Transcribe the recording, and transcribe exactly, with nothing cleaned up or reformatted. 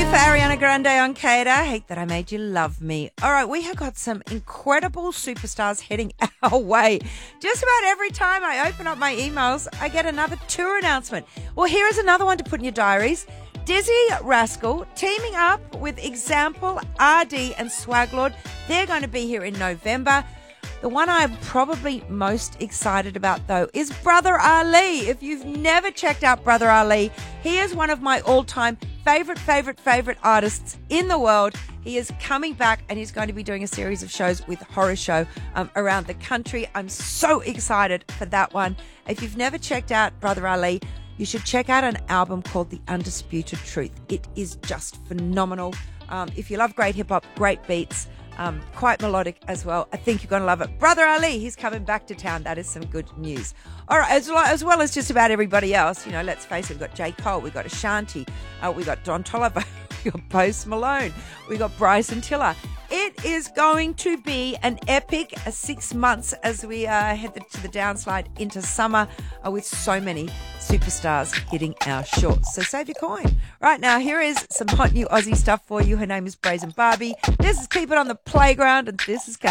for Ariana Grande on K-A-D-A. I hate that I made you love me. All right, we have got some incredible superstars heading our way. Just about every time I open up my emails, I get another tour announcement. Well, here is another one to put in your diaries. Dizzee Rascal teaming up with Example, R D and Swaglord. They're going to be here in November. The one I'm probably most excited about, though, is Brother Ali. If you've never checked out Brother Ali, he is one of my all-time favorite, favorite, favorite artists in the world. He is coming back and he's going to be doing a series of shows with Horror Show um, around the country. I'm so excited for that one. If you've never checked out Brother Ali, you should check out an album called The Undisputed Truth. It is just phenomenal. Um, if you love great hip-hop, great beats, Um, quite melodic as well. I think you're going to love it. Brother Ali, he's coming back to town. That is some good news. All right, as, as well as just about everybody else, you know, let's face it, we've got J. Cole, we've got Ashanti, uh, we've got Don Toliver, we've got Post Malone, we've got Bryson Tiller. It is going to be an epic uh, six months as we uh, head to the downslide into summer uh, with so many superstars hitting our shorts. So save your coin. Right now, here is some hot new Aussie stuff for you. Her name is Brazen Barbie. This is Keep It on the Playground, and this is